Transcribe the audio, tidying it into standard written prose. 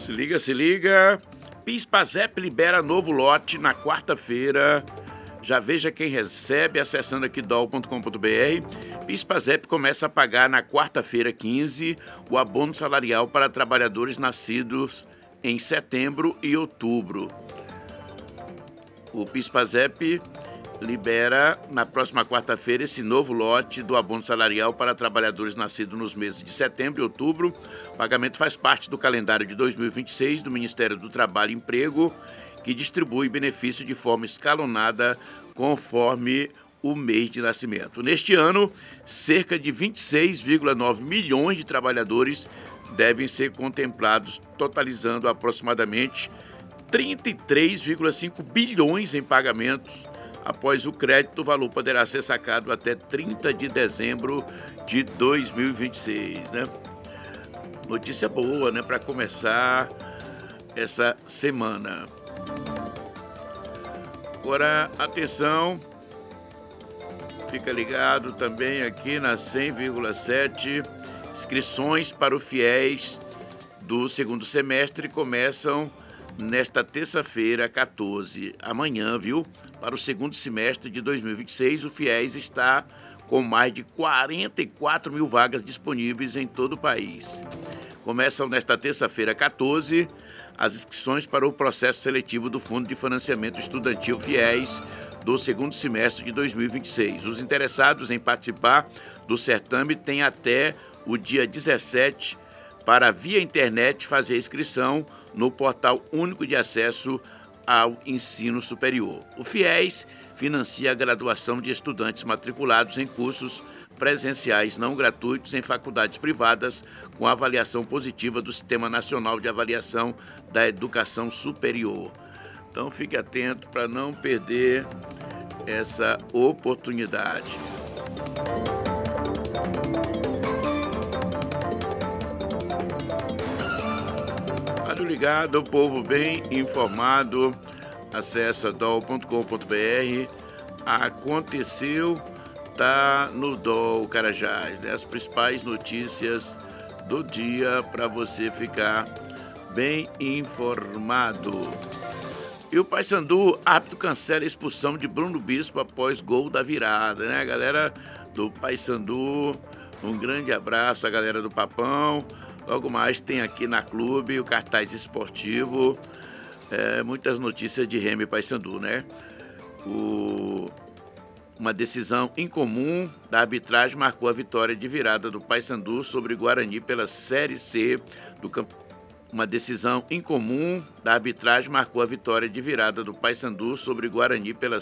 Se liga. PIS/PASEP libera novo lote na quarta-feira. Já veja quem recebe acessando aqui dol.com.br. PIS/PASEP começa a pagar na quarta-feira 15 o abono salarial para trabalhadores nascidos em setembro e outubro. O PIS/PASEP libera na próxima quarta-feira esse novo lote do abono salarial para trabalhadores nascidos nos meses de setembro e outubro. O pagamento faz parte do calendário de 2026 do Ministério do Trabalho e Emprego, que distribui benefício de forma escalonada conforme o mês de nascimento. Neste ano, cerca de 26,9 milhões de trabalhadores devem ser contemplados, totalizando aproximadamente 33,5 bilhões em pagamentos. Após o crédito, o valor poderá ser sacado até 30 de dezembro de 2026, né? Notícia boa, né, para começar essa semana. Agora, atenção, fica ligado também aqui na 100,7. Inscrições para o FIES do segundo semestre começam nesta terça-feira, 14, amanhã, viu? Para o segundo semestre de 2026, o FIES está com mais de 44 mil vagas disponíveis em todo o país. Começam nesta terça-feira, 14, as inscrições para o processo seletivo do Fundo de Financiamento Estudantil FIES do segundo semestre de 2026. Os interessados em participar do certame têm até o dia 17 para, via internet, fazer a inscrição no Portal Único de Acesso ao Ensino Superior. O FIES financia a graduação de estudantes matriculados em cursos presenciais não gratuitos em faculdades privadas com avaliação positiva do Sistema Nacional de Avaliação da Educação Superior. Então fique atento para não perder essa oportunidade. Rádio Ligado, o povo bem informado. Acesse dol.com.br. Aconteceu, tá no Dol Carajás, né? As principais notícias do dia para você ficar bem informado. E o Paysandu, árbitro cancela a expulsão de Bruno Bispo após gol da virada, né? Galera do Paysandu, um grande abraço à galera do Papão. Logo mais tem aqui na Clube o cartaz esportivo, muitas notícias de Remy e Paysandu, né? Uma decisão incomum da arbitragem marcou a vitória de virada do Paysandu sobre Guarani pela Série C do campeonato. Uma decisão incomum da arbitragem marcou a vitória de virada do Paysandu sobre Guarani pela